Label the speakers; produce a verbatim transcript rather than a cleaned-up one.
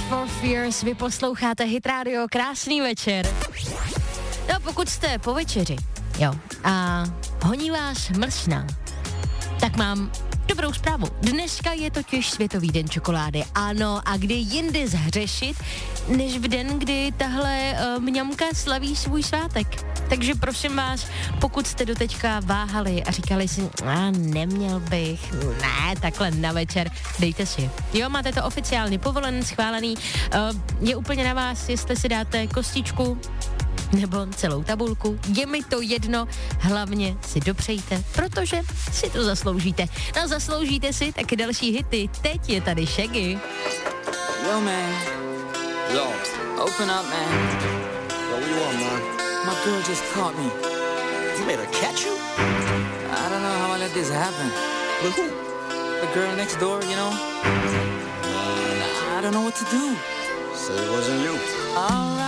Speaker 1: for Fears, vy posloucháte Hit Radio, krásný večer. No pokud jste po večeři, jo, a honí vás mlsna, tak mám dobrou zprávu. Dneska je totiž Světový den čokolády. Ano, a kdy jindy zhřešit, než v den, kdy tahle uh, mňamka slaví svůj svátek. Takže prosím vás, pokud jste doteďka váhali a říkali si, a neměl bych, ne, takhle na večer, dejte si. Jo, máte to oficiálně povolen, schválený. Uh, je úplně na vás, jestli si dáte kostičku nebo celou tabulku. Je mi to jedno, hlavně si dopřejte, protože si to zasloužíte. No zasloužíte si taky další hity. Teď je tady Shaggy.
Speaker 2: Yo, man. Yo. Open up, man.
Speaker 3: Yo, what you want, man?
Speaker 2: My girl just caught me.
Speaker 3: You made her catch you?
Speaker 2: I don't know how I let this happen.
Speaker 3: With who?
Speaker 2: The girl next door, you know? I don't know what to do.
Speaker 3: Say it wasn't you.
Speaker 2: All right.